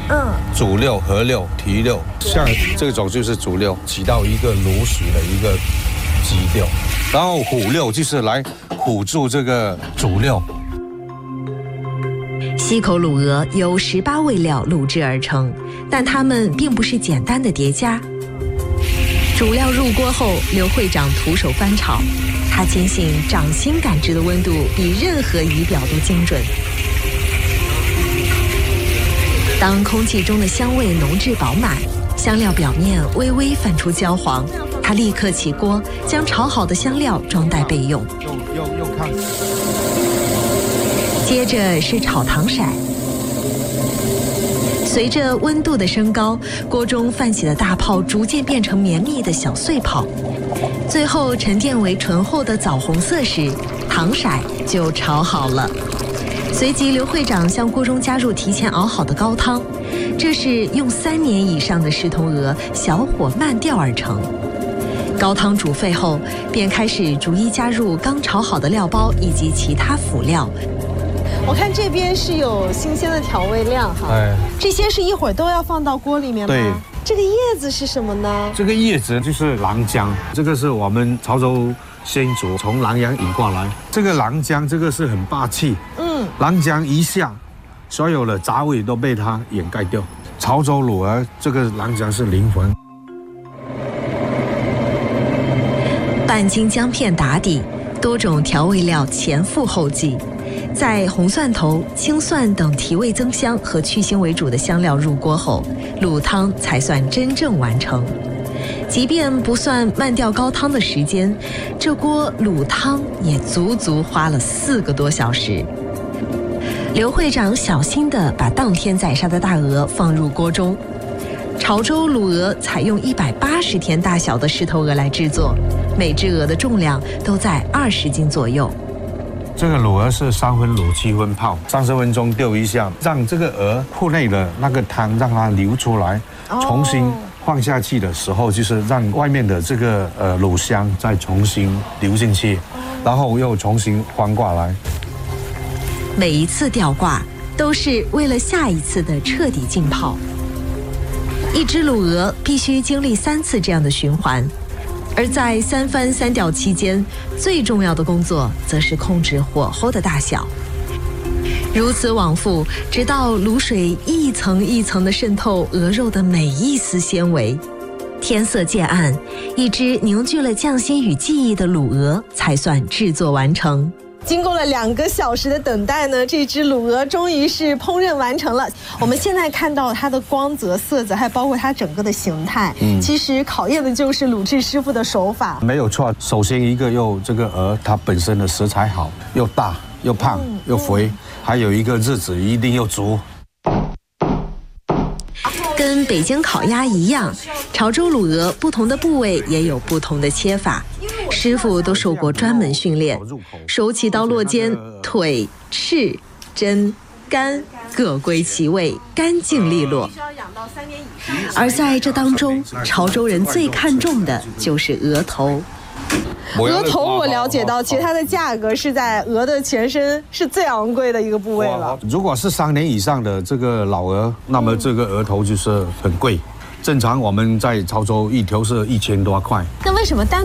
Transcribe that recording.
主料、合料、提料，像这种就是主料，起到一个卤水的一个基调。然后辅料就是来辅助这个主料。 溪口卤鹅由18味料卤制而成，但它们并不是简单的叠加。主料入锅后，刘会长徒手翻炒，他坚信掌心感知的温度比任何仪表都精准。当空气中的香味浓质饱满，香料表面微微泛出焦黄，他立刻起锅，将炒好的香料装袋备用。 又看。 接着是炒糖色。随着温度的升高，锅中泛起的大泡逐渐变成绵密的小碎泡，最后沉淀为醇厚的枣红色时，糖色就炒好了。随即，刘会长向锅中加入提前熬好的高汤，这是用3年以上的狮头鹅小火慢调而成。高汤煮沸后，便开始逐一加入刚炒好的料包以及其他辅料。 我看这边是有新鲜的调味料哈，这些是一会儿都要放到锅里面吗？ 对。 这个叶子是什么呢？ 这个叶子就是狼姜，这个是我们潮州先祖从南洋引过来。这个狼姜这个是很霸气，狼姜一下，所有的杂味都被它掩盖掉。潮州卤鹅这个狼姜是灵魂。 半斤姜片打底，多种调味料前赴后继。在红蒜头、青蒜等提味增香和去腥为主的香料入锅后，卤汤才算真正完成。即便不算慢调高汤的时间，这锅卤汤也足足花了4个多小时。刘会长小心地把当天宰杀的大鹅放入锅中。潮州卤鹅采用180天大小的狮头鹅来制作，每只鹅的重量都在20斤左右。 这个卤鹅是3分卤7分泡，30分钟丢一下，让这个鹅腹内的那个汤让它流出来，重新放下去的时候，就是让外面的这个卤香再重新流进去，然后又重新翻过来。 每一次吊挂都是为了下一次的彻底浸泡。一只卤鹅必须经历3次这样的循环。而在3翻3吊期间，最重要的工作则是控制火候的大小。如此往复，直到卤水一层一层地渗透鹅肉的每一丝纤维。天色渐暗，一只凝聚了匠心与技艺的卤鹅才算制作完成。 经过了2个小时的等待呢，这只卤鹅终于是烹饪完成了。我们现在看到它的光泽、色泽，还包括它整个的形态，其实考验的就是卤制师傅的手法。 没有错，首先一个这个鹅它本身的食材好，又大又胖又肥，还有一个日子一定又足。 跟北京烤鸭一样，潮州卤鹅不同的部位也有不同的切法，师傅都受过专门训练，手起刀落间，腿、翅、胗、肝各归其位，干净利落。而在这当中，潮州人最看重的就是鹅头。 鹅头我了解到，其实它的价格是在鹅的全身是最昂贵的一个部位了。 如果是3年以上的这个老鹅，那么这个鹅头就是很贵。正常我们在潮州一条是1000多块。 那为什么单